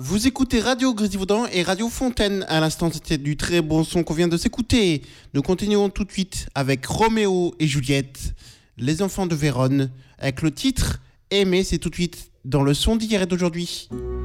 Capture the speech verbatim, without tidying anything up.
Vous écoutez Radio Grésilvaudan et Radio Fontaine. À l'instant, c'était du très bon son qu'on vient de s'écouter. Nous continuons tout de suite avec Roméo et Juliette, les enfants de Vérone, avec le titre Aimer. C'est tout de suite dans le son d'hier et d'aujourd'hui.